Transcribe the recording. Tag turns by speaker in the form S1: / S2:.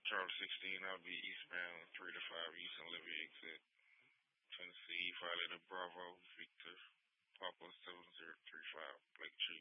S1: Charles 16, I'll be eastbound 3 to 5 East Olivia exit. Tennessee, Violet Bravo, Victor, Papa 7035, Blake